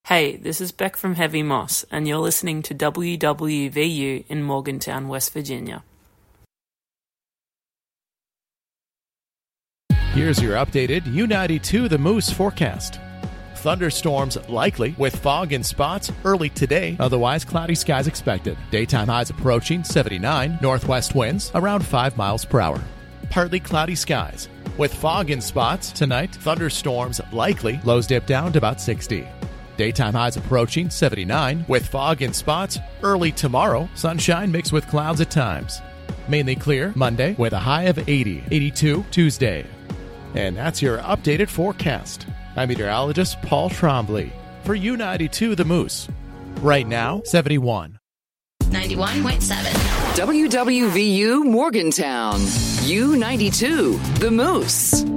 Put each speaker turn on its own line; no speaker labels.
Hey, this is Beck from Heavy Moss, and you're listening to WWVU in Morgantown, West Virginia.
Here's your updated U92 The Moose forecast. Thunderstorms likely with fog and spots early today. Otherwise, cloudy skies expected. Daytime highs approaching 79. Northwest winds around 5 miles per hour. Partly cloudy skies with fog and spots tonight. Thunderstorms likely. Lows dip down to about 60. Daytime highs approaching 79 with fog and spots early tomorrow. Sunshine mixed with clouds at times. Mainly clear Monday with a high of 80. 82 Tuesday. And that's your updated forecast. I'm meteorologist Paul Trombley for U92 The Moose. Right now, 71.
91.7.
WWVU Morgantown. U92 The Moose.